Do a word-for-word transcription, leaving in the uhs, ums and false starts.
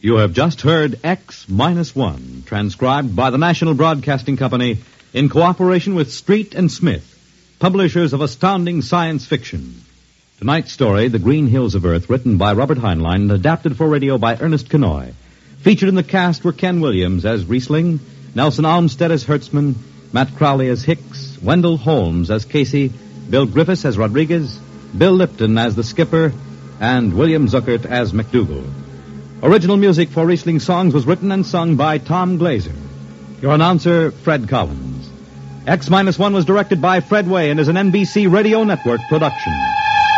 You have just heard X Minus One, transcribed by the National Broadcasting Company in cooperation with Street and Smith, publishers of astounding science fiction. Tonight's story, The Green Hills of Earth, written by Robert Heinlein and adapted for radio by Ernest Kenoy. Featured in the cast were Ken Williams as Riesling, Nelson Almstead as Hertzman, Matt Crowley as Hicks, Wendell Holmes as Casey, Bill Griffiths as Rodriguez, Bill Lipton as the skipper, and William Zuckert as McDougal. Original music for Riesling songs was written and sung by Tom Glazer. Your announcer, Fred Collins. X Minus One was directed by Fred Way and is an N B C Radio Network production.